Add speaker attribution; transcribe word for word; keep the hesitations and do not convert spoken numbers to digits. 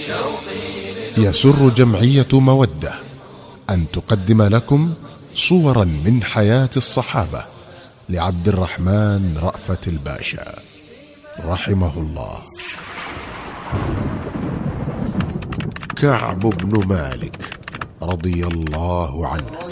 Speaker 1: يسر جمعية مودة أن تقدم لكم صورا من حياة الصحابة لعبد الرحمن رأفت الباشا رحمه الله. كعب بن مالك رضي الله عنه.